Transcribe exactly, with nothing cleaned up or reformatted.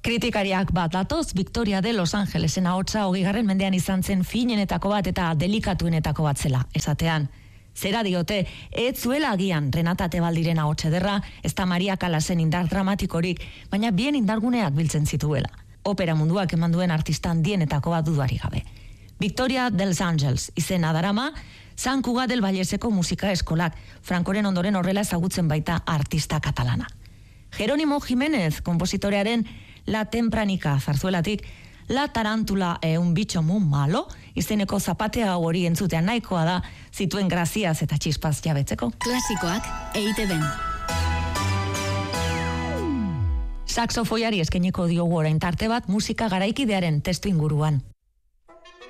Kritikariak bat datoz, Victoria de Los Angelesen ahotsa hogeigarren mendean izan zen finenetako bat eta delikatuenetako bat zela, esatean. Zera diote, ez zuela agian Renata Tebaldiren ahots ederra, ez da Maria Calasen indar dramatikorik, baina bien indarguneak biltzen zituela. Opera munduak eman duen artista handienetako bat dudarik gabe. Victoria de Los Angeles izena darama, San Cugat del Valleseko musika eskolak, Francoren ondoren horrela ezagutzen baita artista katalana. Jerónimo Jiménez, kompositorearen La Tempranika zarzuelatik, La Tarántula e un bicho muy malo, izeneko zapatea hori entzutean nahikoa da, zituen graziaz eta txispaz jabetzeko. Klasikoak E I Te Ben. Saxofoiari eskainiko diogu orain tarte bat musika garaikidearen testu inguruan.